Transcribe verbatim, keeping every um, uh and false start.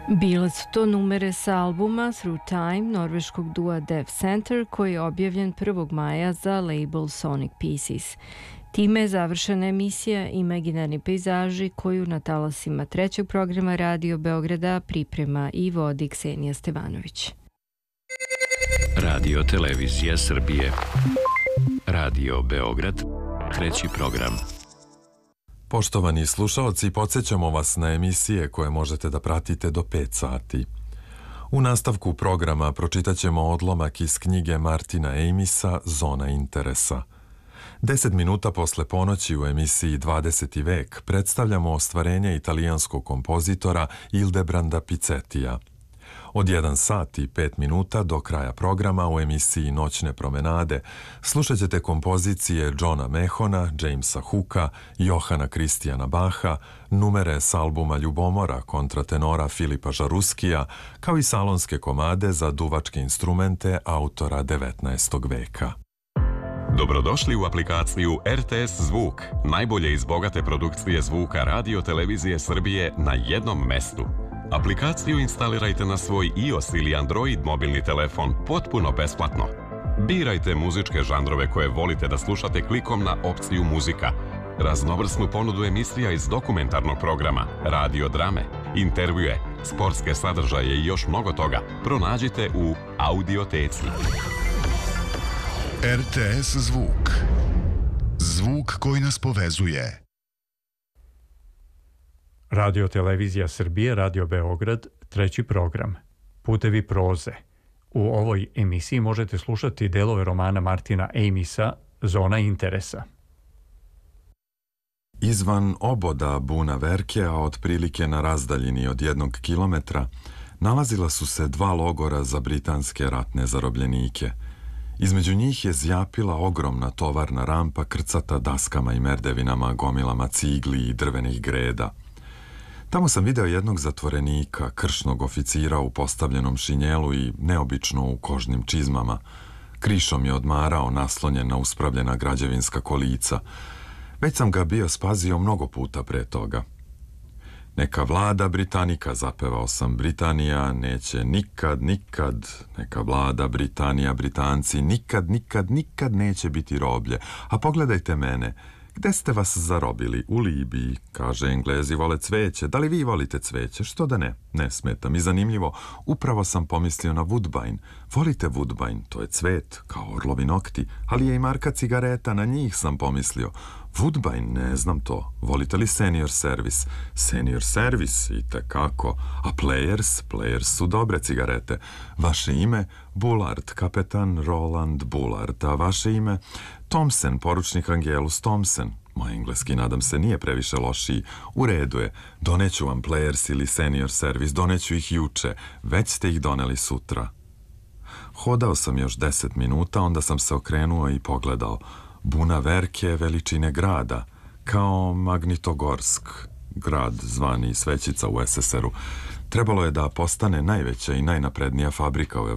Bile su to numere sa albuma Through Time norveškog dua Dev Center koji je objavljen prvog maja za label Sonic Pieces. Time je završena emisija Imaginarni pejzaži koju na talasima trećeg programa Radio Beograda priprema i vodi Ksenija Stevanović. Radio Televizija Srbije. Radio Beograd, treći program. Poštovani slušaoci, podsjećamo vas na emisije koje možete da pratite do pet sati. U nastavku programa pročitaćemo odlomak iz knjige Martina Amisa Zona interesa. Deset minuta posle ponoći u emisiji dvadeseti vek predstavljamo ostvarenje italijanskog kompozitora Ildebranda Pizzettija. Od jedan sat i pet minuta do kraja programa u emisiji Noćne promenade slušat ćete kompozicije Johna Mehona, Jamesa Hooka, Johana Kristijana Baha, numere s albuma Ljubomora kontratenora Filipa Žaruskija, kao i salonske komade za duvačke instrumente autora devetnaestog veka. Dobrodošli u aplikaciju R T S Zvuk, najbolje iz bogate produkcije zvuka Radio Televizije Srbije na jednom mestu. Aplikaciju instalirajte na svoj iOS ili Android mobilni telefon potpuno besplatno. Birajte muzičke žanrove koje volite da slušate klikom na opciju muzika, raznovrsnu ponudu emisija iz dokumentarnog programa, radio drame, intervjue, sportske sadržaje i još mnogo toga pronađite u Audioteci. R T S Zvuk. Zvuk koji nas povezuje. Radio Televizija Srbije, Radio Beograd, treći program. Putevi proze. U ovoj emisiji možete slušati delove romana Martina Amisa Zona interesa. Izvan oboda Buna Verke, a otprilike na razdaljini od jednog kilometra, nalazila su se dva logora za britanske ratne zarobljenike. Između njih je zjapila ogromna tovarna rampa krcata daskama i merdevinama, gomilama cigli i drvenih greda. Tamo sam video jednog zatvorenika, kršnog oficira u postavljenom šinjelu i neobično u kožnim čizmama. Krišom je odmarao naslonjen na uspravljena građevinska kolica. Već sam ga bio spazio mnogo puta pre toga. Neka vlada Britanika, zapevao sam, Britanija neće nikad, nikad, neka vlada Britanija, Britanci, nikad, nikad, nikad neće biti roblje. A pogledajte mene, gde ste vas zarobili? U Libiji, kaže, Englezi vole cveće. Da li vi volite cveće? Što da ne? Ne smeta mi. Zanimljivo, upravo sam pomislio na Woodbine. Volite Woodbine? To je cvet, kao orlovi nokti, ali je i marka cigareta, na njih sam pomislio. Woodbine, ne znam to. Volite li Senior Service? Senior Service, i tekako. A Players? Players su dobre cigarete. Vaše ime? Bullard, kapetan Roland Bullard. A vaše ime? Thompson, poručnik Angelus Thompson. Moj engleski, nadam se, nije previše lošiji. U redu je. Doneću vam Players ili Senior Service. Doneću ih juče. Već ste ih doneli sutra. Hodao sam još deset minuta, onda sam se okrenuo i pogledao. Buna Verke veličine grada, kao Magnitogorsk, grad zvani Svećica u S S R-u. Trebalo je da postane najveća i najnaprednija fabrika u